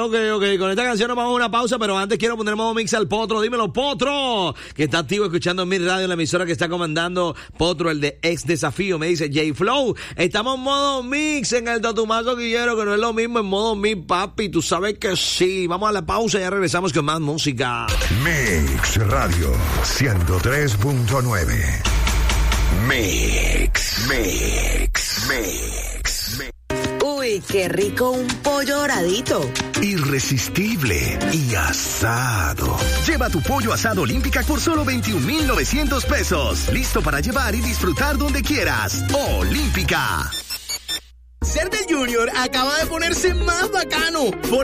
Ok. Con esta canción nos vamos a una pausa, pero antes quiero poner modo mix al Potro. Dímelo, Potro, que está activo escuchando en mi radio, en la emisora que está comandando Potro, el de Ex Desafío. Me dice J-Flow, estamos en modo mix en el Tatumazo Guillero, que no es lo mismo en modo mix, papi. Tú sabes que sí. Vamos a la pausa y ya regresamos con más música. Mix Radio 103.9. Mix. Uy, qué rico un pollo doradito. Irresistible y asado. Lleva tu pollo asado Olímpica por solo 21,900 pesos. Listo para llevar y disfrutar donde quieras. Olímpica. Ser del Junior acaba de ponerse más bacano.